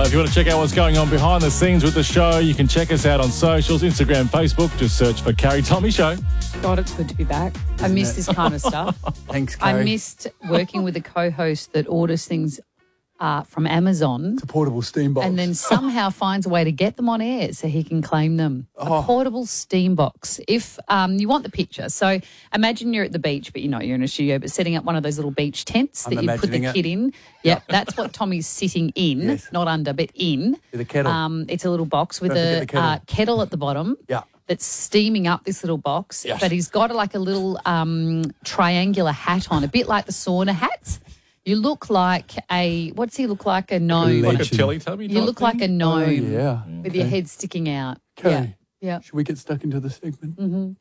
if you want to check out what's going on behind the scenes with the show, you can check us out on socials, Instagram, Facebook. Just search for Carrie Tommy Show. God, it's good to be back. I miss this kind of stuff. Thanks, Carrie. I missed working with a co-host that orders things from Amazon. It's a portable steam box. And then somehow finds a way to get them on air so he can claim them. A portable steam box. If you want the picture. So imagine you're at the beach, but you're in a studio, but setting up one of those little beach tents that you put the kid in. Yep, that's what Tommy's sitting in, not under, but in. With a kettle. It's a little box with a kettle at the bottom. Yeah. That's steaming up this little box. Yes. But he's got like a little triangular hat on, a bit like the sauna hats. You look like what's he look like? A gnome. Like a Teletubby You look like a gnome yeah. with your head sticking out. Carrie, Yeah. should we get stuck into the segment? Mm-hmm.